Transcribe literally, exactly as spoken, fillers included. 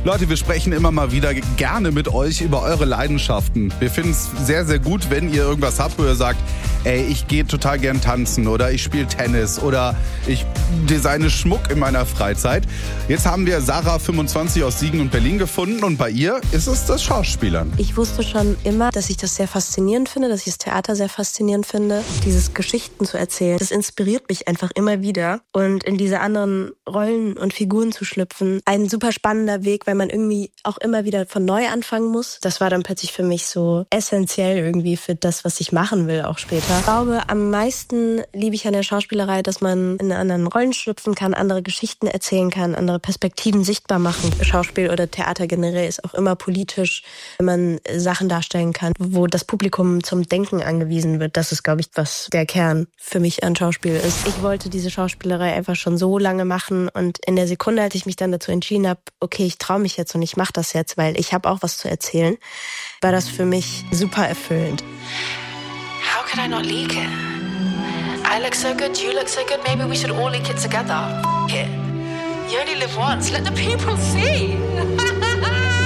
Leute, wir sprechen immer mal wieder gerne mit euch über eure Leidenschaften. Wir finden es sehr, sehr gut, wenn ihr irgendwas habt, wo ihr sagt, ey, ich gehe total gern tanzen oder ich spiele Tennis oder ich designe Schmuck in meiner Freizeit. Jetzt haben wir Sarah, fünfundzwanzig, aus Siegen und Berlin gefunden und bei ihr ist es das Schauspielern. Ich wusste schon immer, dass ich das sehr faszinierend finde, dass ich das Theater sehr faszinierend finde. Dieses Geschichten zu erzählen, das inspiriert mich einfach immer wieder. Und in diese anderen Rollen und Figuren zu schlüpfen, ein super spannender Weg, weil man irgendwie auch immer wieder von neu anfangen muss. Das war dann plötzlich für mich so essentiell irgendwie für das, was ich machen will, auch später. Ich glaube, am meisten liebe ich an der Schauspielerei, dass man in anderen Rollen schlüpfen kann, andere Geschichten erzählen kann, andere Perspektiven sichtbar machen. Schauspiel oder Theater generell ist auch immer politisch, wenn man Sachen darstellen kann, wo das Publikum zum Denken angewiesen wird. Das ist, glaube ich, was der Kern für mich an Schauspiel ist. Ich wollte diese Schauspielerei einfach schon so lange machen und in der Sekunde, als ich mich dann dazu entschieden habe, okay, ich traue mich jetzt und ich mache das jetzt, weil ich habe auch was zu erzählen, war das für mich super erfüllend. How could I not leak it? I look so good, you look so good, maybe we should all leak it together. F*** it. You only live once, let the people see.